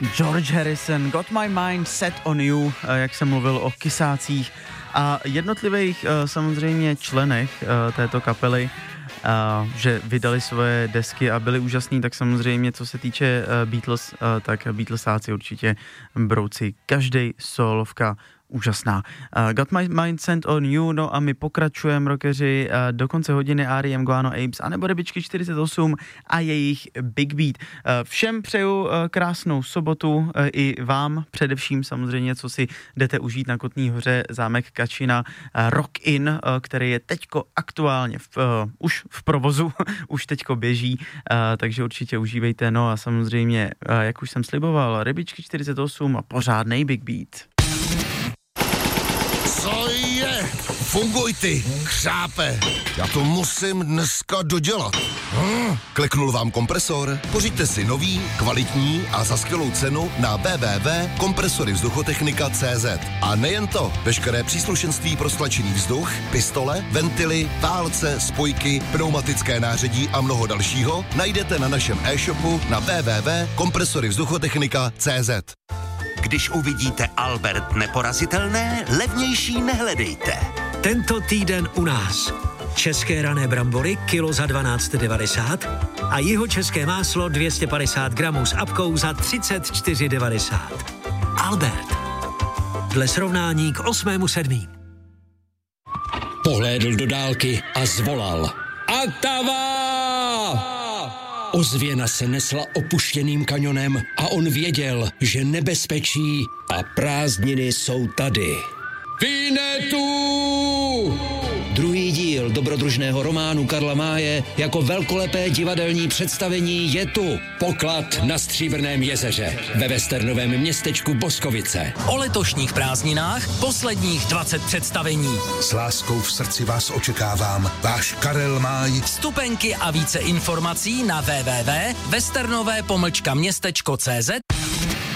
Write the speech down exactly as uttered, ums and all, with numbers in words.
George Harrison, Got My Mind Set on You, jak jsem mluvil o kysácích a jednotlivých samozřejmě členech této kapely, že vydali svoje desky a byli úžasní, tak samozřejmě, co se týče Beatles, tak Beatlesáci určitě brouci, každej solovka úžasná. Uh, Got My Mind Set on You, no a my pokračujeme, rockeři, uh, do konce hodiny R E M, Guano Apes, anebo Rybičky čtyřicet osm a jejich Big Beat. Uh, všem přeju uh, krásnou sobotu, uh, i vám především samozřejmě, co si jdete užít na Kotný Hoře, zámek Kačina, uh, Rock In, uh, který je teďko aktuálně v, uh, už v provozu, už teďko běží, uh, takže určitě užívejte, no a samozřejmě, uh, jak už jsem sliboval, Rybičky čtyřicet osm a pořádnej Big Beat. Co je? Funguj ty, křápe. Já to musím dneska dodělat. Hm, kleknul vám kompresor? Pořiďte si nový, kvalitní a za skvělou cenu na w w w tečka kompresory vzduchotechnika tečka c z. A nejen to, veškeré příslušenství pro stlačený vzduch, pistole, ventily, válce, spojky, pneumatické nářadí a mnoho dalšího najdete na našem e-shopu na w w w tečka kompresory vzduchotechnika tečka c z. Když uvidíte Albert neporazitelné, levnější nehledejte. Tento týden u nás české rané brambory kilo za dvanáct devadesát a jihočeské máslo dvě stě padesát gramů s apkou za třicet čtyři devadesát. Albert. Dle srovnání k osmému sedmý. Pohlédl do dálky a zvolal. Atava! Ozvěna se nesla opuštěným kanionem a on věděl, že nebezpečí a prázdniny jsou tady. Vinetu! Druhý díl dobrodružného románu Karla Máje jako velkolepé divadelní představení je tu. Poklad na Stříbrném jezeře ve westernovém městečku Boskovice. O letošních prázdninách posledních dvacet představení. S láskou v srdci vás očekávám. Váš Karel Máj. Vstupenky a více informací na w w w tečka westernové pomlčka městečko tečka c z